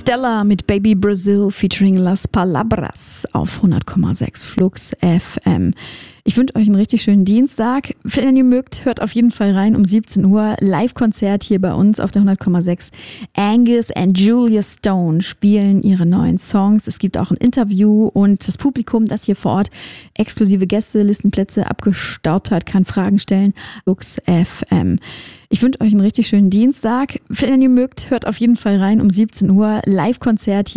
Stella mit Baby Brazil featuring Las Palabras auf 100,6 Flux FM. Ich wünsche euch einen richtig schönen Dienstag. Wenn ihr mögt, hört auf jeden Fall rein um 17 Uhr. Live-Konzert hier bei uns auf der 100,6. Angus and Julia Stone spielen ihre neuen Songs. Es gibt auch ein Interview und das Publikum, das hier vor Ort exklusive Gästelistenplätze abgestaubt hat, kann Fragen stellen. Flux FM. Ich wünsche euch einen richtig schönen Dienstag. Wenn ihr mögt, hört auf jeden Fall rein um 17 Uhr. Live-Konzert hier.